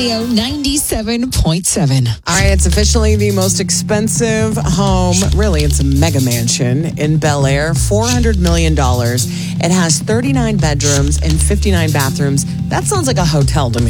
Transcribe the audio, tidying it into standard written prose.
Radio 97.7. All right, it's officially the most expensive home. Really, it's a mega mansion in Bel Air, $400 million. It has 39 bedrooms and 59 bathrooms. That sounds like a hotel to me.